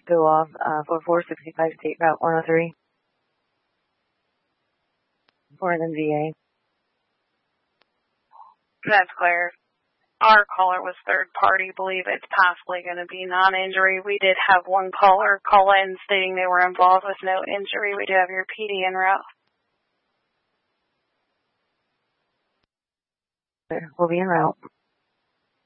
go off for 465 State Route 103 for an MVA. That's clear. Our caller was third party. Believe it's possibly going to be non-injury. We did have one caller call in stating they were involved with no injury. We do have your PD en route. We'll be en route.